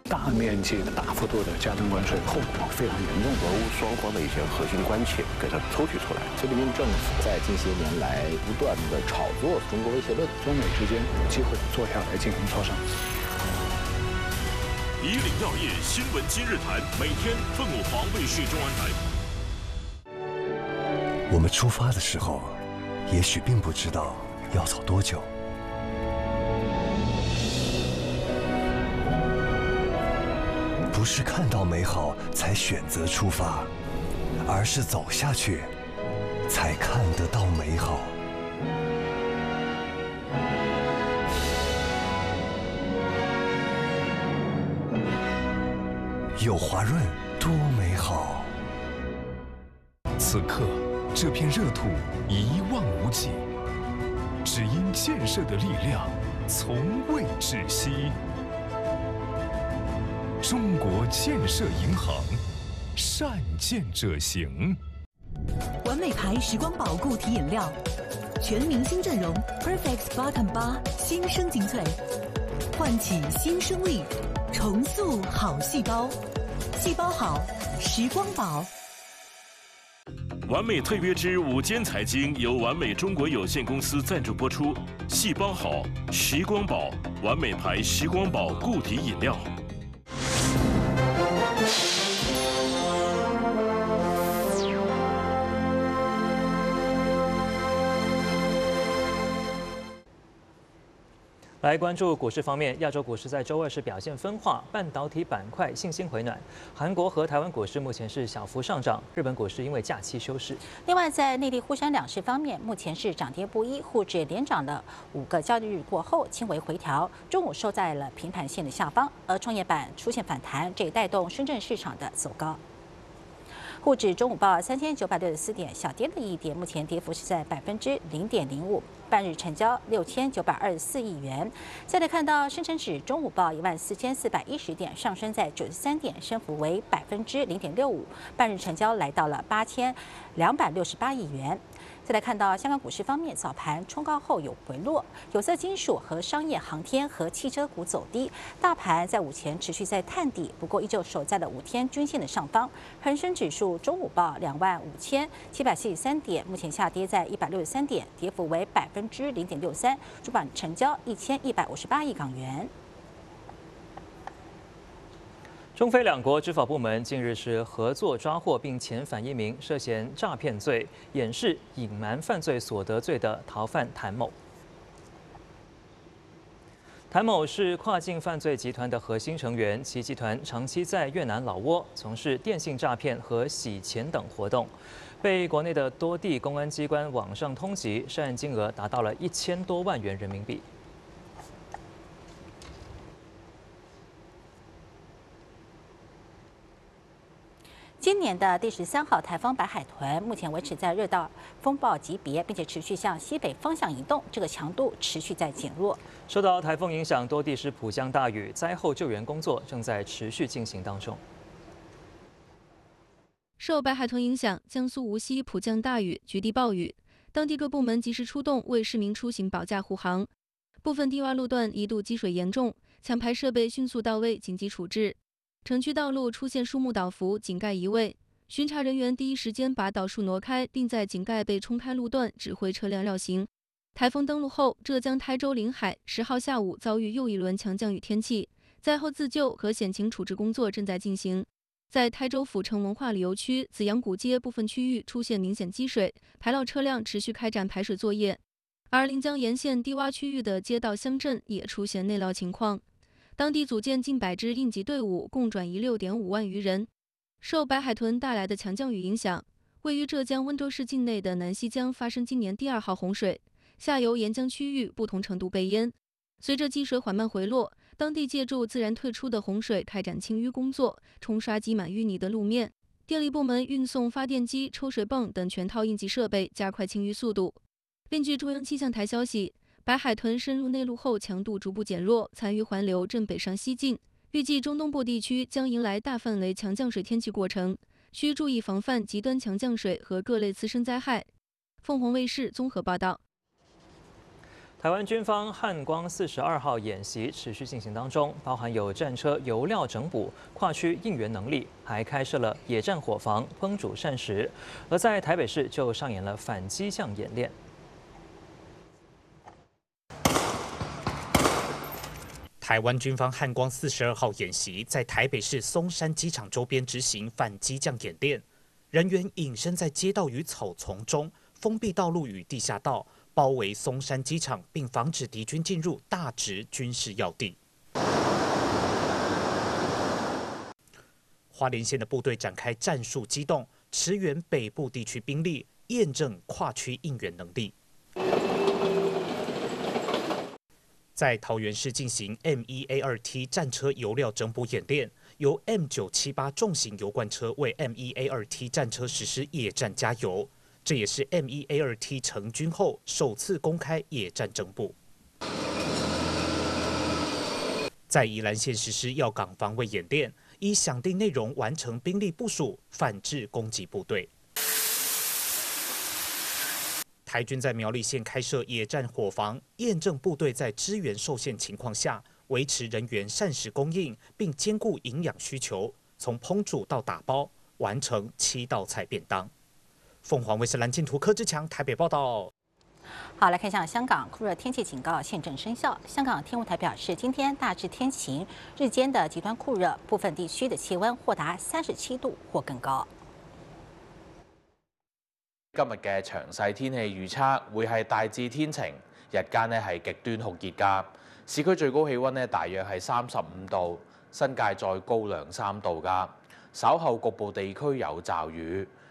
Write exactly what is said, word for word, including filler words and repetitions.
大面积、大幅度的加征关税，后果非常严重。 俄乌双方的一些核心关切给它抽取出来。 菲律宾政府在近些年来不断的炒作中国威胁论， 中美之间有机会坐下来进行磋商。 以岭药业新闻今日谈，每天凤舞华卫视中文台。 我们出发的时候，也许并不知道要走多久。不是看到美好才选择出发，而是走下去才看得到美好。有华润多美好！ 此刻，这片热土一望无际，只因建设的力量从未止息。中国建设银行，善建者行。 完美牌时光宝固体饮料，全明星阵容 ，Perfect Bottom 八新生精粹，唤起新生力，重塑好细胞，细胞好，时光宝。 完美特约之午间财经由完美中国有限公司赞助播出，细胞好，时光宝，完美牌时光宝固体饮料。 来关注股市方面，亚洲股市在周二是表现分化，半导体板块信心回暖。韩国和台湾股市目前是小幅上涨，日本股市因为假期休市。 另外，在内地沪深两市方面，目前是涨跌不一，沪指连涨了五个交易日过后轻微回调，中午收在了平盘线的下方，而创业板出现反弹，这也带动深圳市场的走高。沪指中午报三千九百六十四点，小跌了一点，目前跌幅是在百分之零点零五，半日成交六千九百二十四亿元。再来看到深成指中午报一万四千四百一十点，上升在九十三点，升幅为百分之零点六五，半日成交来到了八千两百六十八亿元。再来看到香港股市方面，早盘冲高后有回落，有色金属和商业航天和汽车股走低，大盘在午前持续在探底，不过依旧守在了五天均线的上方。恒生指数中午报两万五千七百七十三点，目前下跌在一百六十三点，跌幅为百分之零点六三，主板成交一千一百五十八亿港元。 中非两国执法部门近日是合作抓获并遣返一名涉嫌诈骗罪、掩饰、隐瞒犯罪所得罪的逃犯谭某。谭某是跨境犯罪集团的核心成员，其集团长期在越南老挝从事电信诈骗和洗钱等活动，被国内的多地公安机关网上通缉，涉案金额达到了一千多万元人民币。 今年的第十三号台风白海豚目前维持在热带风暴级别，并且持续向西北方向移动，这个强度持续在减弱。 受到台风影响，多地是普降大雨，灾后救援工作正在持续进行当中。 受白海豚影响，江苏无锡普降大雨，局地暴雨，当地各部门及时出动，为市民出行保驾护航。部分低洼路段一度积水严重，抢排设备迅速到位，紧急处置。城区道路出现树木倒伏，井盖移位，巡查人员第一时间把倒树挪开，并在井盖被冲开路段指挥车辆绕行。台风登陆后，浙江台州临海十号下午遭遇又一轮强降雨天气，灾后自救和险情处置工作正在进行。在台州府城文化旅游区紫阳古街部分区域出现明显积水，排涝车辆持续开展排水作业，而临江沿线低洼区域的街道乡镇也出现内涝情况。当地组建近百支应急队伍，共转移 六点五万余人。受白海豚带来的强降雨影响，位于浙江温州市境内的南溪江发生今年第二号洪水，下游沿江区域不同程度被淹。随着积水缓慢回落，当地借助自然退出的洪水开展清淤工作，冲刷积满淤泥的路面。电力部门运送发电机、抽水泵等全套应急设备，加快清淤速度。另据中央气象台消息，白海豚深入内陆后，强度逐步减弱，残余环流正北上西进，预计中东部地区将迎来大范围强降水天气过程，需注意防范极端强降水和各类次生灾害。凤凰卫视综合报道。 台湾军方汉光四十二号演习持续进行当中，包含有战车油料整补、跨区应援能力，还开设了野战伙房烹煮膳食。而在台北市就上演了反机降演练。 台湾军方汉光四十二号演习在台北市松山机场周边执行反机降演练，人员隐身在街道与草丛中，封闭道路与地下道。 包围松山机场，并防止敌军进入大直军事要地。花莲县的部队展开战术机动，驰援北部地区兵力，验证跨区应援能力。在桃园市进行 M 一 A 二 T 战车油料整补演练，由 M 九七八重型油罐车为 M 一 A 二 T 战车实施野战加油。 这也是 M 一 A 二 T 成军后首次公开野战整补，在宜兰县实施要港防卫演练，依详定内容完成兵力部署，反制攻击部队。台军在苗栗县开设野战伙房，验证部队在支援受限情况下，维持人员膳食供应，并兼顾营养需求，从烹煮到打包，完成七道菜便当。 凤凰卫视蓝镜图柯志强台北报道。 好，来看一下香港酷热天气警告现正生效。香港天文台表示，今天大致天晴，日间的极端酷热，部分地区的氣温或達三十七度或更高。 今日嘅詳細天氣預測會係大致天晴，日間呢係極端酷熱㗎。市區最高氣温呢大約係三十五度，新界再高兩三度㗎。稍後局部地區有驟雨。